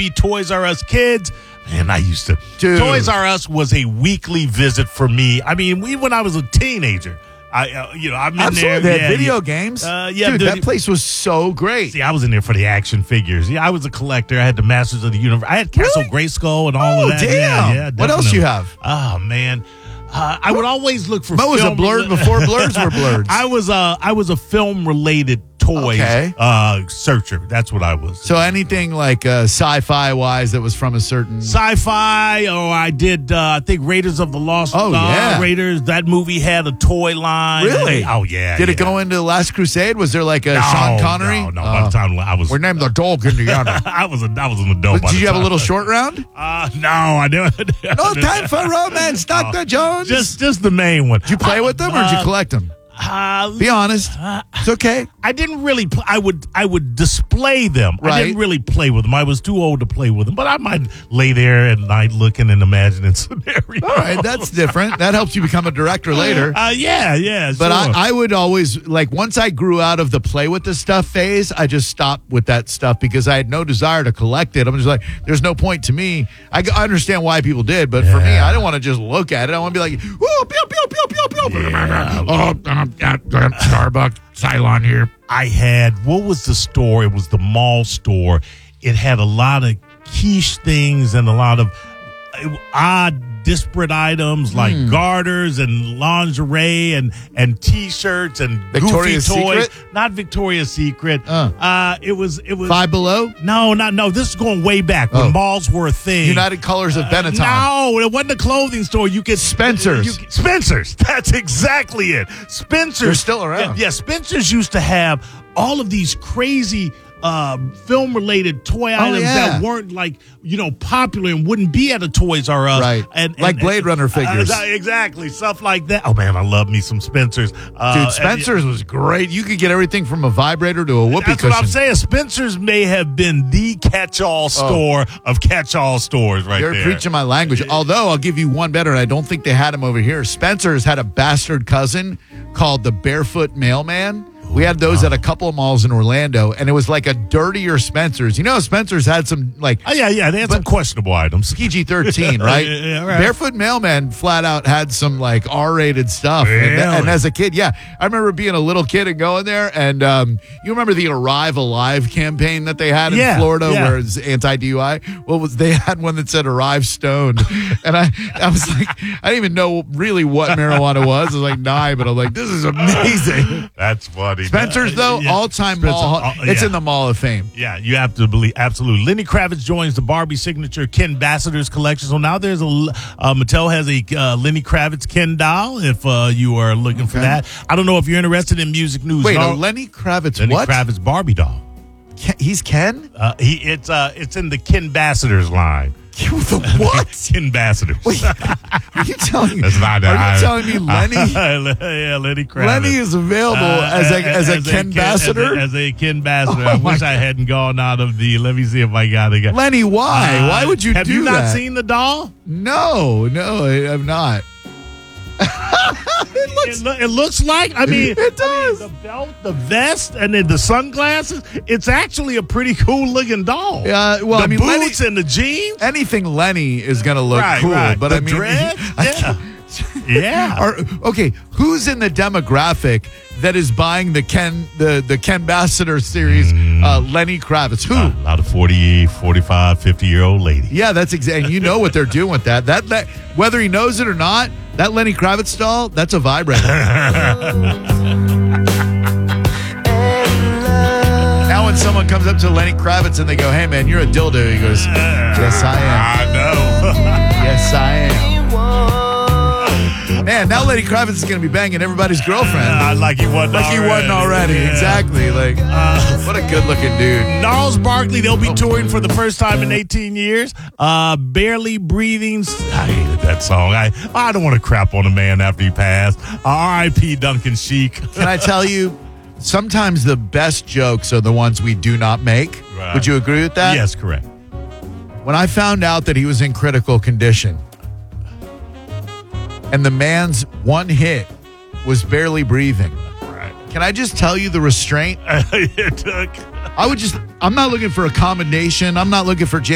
Toys R Us kids. Man, I used to. Dude. Toys R Us was a weekly visit for me. I mean, when I was a teenager, I'm in Absolutely. there. They had video games. Yeah, dude, that place was so great. See, I was in there for the action figures. Yeah, I was a collector. I had the Masters of the Universe. I had Castle Grayskull and all of that. Damn. Yeah, what else you have? Oh man. I would always look for. Mo was a blurred before blurs were blurred. I was a film related toys searcher. That's what I was. So anything like sci-fi wise that was from a certain sci-fi, or I did. I think Raiders of the Lost Ark. Raiders. That movie had a toy line. Really? Oh yeah. Did it go into The Last Crusade? Was there like a Sean Connery? No. By the time I was, we named the dog Indiana. I was an adult. Did you have a little short round? No, I didn't. No time for romance, Dr. Jones. Just the main one. Did you play with them or did you collect them? Be honest. It's okay. I didn't really. I would display them. Right. I didn't really play with them. I was too old to play with them. But I might lay there at night looking and imagining scenarios. All right, that's different. That helps you become a director later. Yeah. But sure. I would always, like, once I grew out of the play with the stuff phase, I just stopped with that stuff because I had no desire to collect it. I'm just like, there's no point to me. I understand why people did, but for me, I don't want to just look at it. I want to be like, whoa, pew, pew, pew, pew, pew. Yeah. Starbucks, Cylon here. I had, what was the store? It was the mall store. It had a lot of quiche things and a lot of odd, disparate items like garters and lingerie and T-shirts and Victoria's goofy toys. Secret? Not Victoria's Secret. It was Five Below? No. This is going way back when malls were a thing. United Colors of Benetton. No, it wasn't a clothing store. You could Spencer's. Spencer's. That's exactly it. Spencer's. They're still around. Yeah, Spencer's used to have all of these crazy film-related toy items that weren't popular and wouldn't be at a Toys R Us. Right. And Blade Runner figures. Exactly. Stuff like that. Oh, man, I love me some Spencer's. Dude, Spencer's was great. You could get everything from a vibrator to a whoopee cushion. That's what I'm saying. Spencer's may have been the catch-all store of catch-all stores there. You're preaching my language. Although, I'll give you one better, and I don't think they had him over here. Spencer's had a bastard cousin called the Barefoot Mailman. We had those at a couple of malls in Orlando, and it was like a dirtier Spencer's. You know, Spencer's had some they had some questionable items. PG-13, right? Right? Barefoot Mailman flat out had some R-rated stuff. Really? And as a kid, I remember being a little kid and going there, and you remember the Arrive Alive campaign that they had in Florida where it's anti-DUI? They had one that said Arrive Stoned, and I was like, I didn't even know really what marijuana was. I was like 9, but I'm like, this is amazing. That's funny. Spencer's, though, all-time mall. It's in the Mall of Fame. Yeah, you have to believe. Absolutely. Lenny Kravitz joins the Barbie signature Ken Ambassadors collection. So now there's Mattel has a Lenny Kravitz Ken doll if you are looking for that. I don't know if you're interested in music news. Wait, Lenny Kravitz Lenny what? Kravitz Barbie doll. He's Ken? It's in the Ken Ambassadors line. The what? Ken Ambassadors. Wait, are you telling me? That's not Are you telling me Lenny? Yeah, Lenny Kravitz. Lenny is available as a Ken Ambassador? As a Ken Ambassador. I wish I hadn't gone out of the. Let me see if I got it. Lenny, why? Why would you do that? Have you not seen the doll? No, I have not. It looks like, it does. The belt, the vest, and then the sunglasses. It's actually a pretty cool looking doll. Yeah, well, the boots Lenny, and the jeans. Anything Lenny is going to look cool, right. but the dreads, yeah. Okay, who's in the demographic that is buying the Ken Ambassador series? Lenny Kravitz. Who? A lot of 40, 45, 50-year-old ladies. Yeah, that's exactly. And you know what they're doing with that. That whether he knows it or not, that Lenny Kravitz doll, that's a vibrator. Now when someone comes up to Lenny Kravitz and they go, "Hey man, you're a dildo," he goes, "Yes, I am. I know. Yes, I am." Man, now Lenny Kravitz is going to be banging everybody's girlfriend. Like he wasn't already. He wasn't already. Yeah. Exactly. What a good-looking dude. Gnarls Barkley, they'll be touring for the first time in 18 years. Barely Breathing. I hated that song. I don't want to crap on a man after he passed. R.I.P. Duncan Sheik. Can I tell you, sometimes the best jokes are the ones we do not make. Right. Would you agree with that? Yes, correct. When I found out that he was in critical condition, and the man's one hit was Barely Breathing. Right. Can I just tell you the restraint it took? I'm not looking for a commendation. I'm not looking for